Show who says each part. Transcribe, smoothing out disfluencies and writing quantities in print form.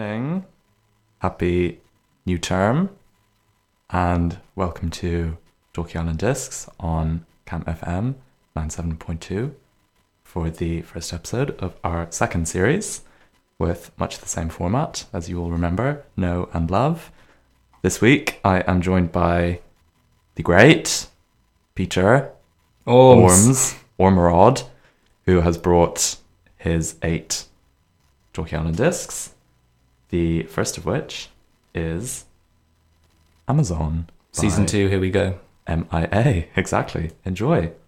Speaker 1: morning. Happy new term. And welcome to Dorky Island Discs on Camp FM 97.2 for the first episode of our second series with much the same format as you all remember, Know and Love. This week I am joined by the great Peter Ormerod, who has brought his 8 Dorky Island Discs, the first of which is Amazon.
Speaker 2: Season 2, here we go.
Speaker 1: MIA, exactly. Enjoy.